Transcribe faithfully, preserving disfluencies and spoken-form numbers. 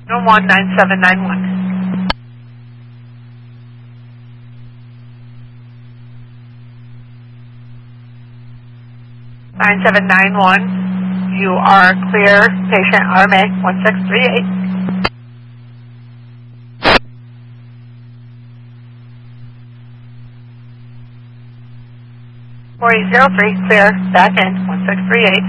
one nine seven nine one. nine seven nine one, you are clear, patient R M A one six three eight. four eight zero three, clear, back in one six three eight.